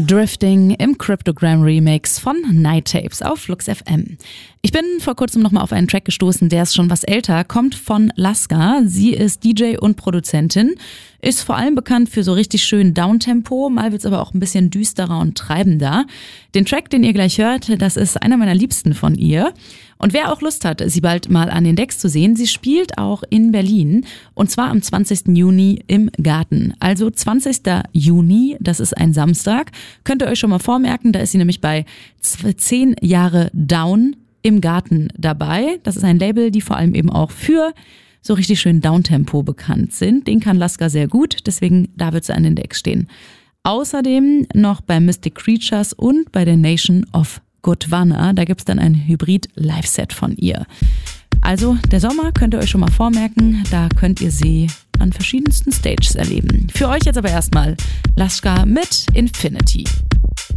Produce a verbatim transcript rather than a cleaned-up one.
Drifting im Cryptogram Remix von Night Tapes auf Flux F M. Ich bin vor kurzem nochmal auf einen Track gestoßen, der ist schon was älter, kommt von Laska. Sie ist D J und Produzentin, ist vor allem bekannt für so richtig schön Downtempo, mal wird's aber auch ein bisschen düsterer und treibender. Den Track, den ihr gleich hört, das ist einer meiner liebsten von ihr. Und wer auch Lust hat, sie bald mal an den Decks zu sehen, sie spielt auch in Berlin und zwar am zwanzigsten Juni im Garten. Also zwanzigsten Juni, das ist ein Samstag, könnt ihr euch schon mal vormerken, da ist sie nämlich bei zehn Jahre Down im Garten dabei. Das ist ein Label, die vor allem eben auch für so richtig schön Downtempo bekannt sind. Den kann Laska sehr gut, deswegen da wird sie an den Decks stehen. Außerdem noch bei Mystic Creatures und bei der Nation of Gondwana, da gibt's dann ein Hybrid-Live-Set von ihr. Also der Sommer könnt ihr euch schon mal vormerken, da könnt ihr sie an verschiedensten Stages erleben. Für euch jetzt aber erstmal Laska mit Infinity.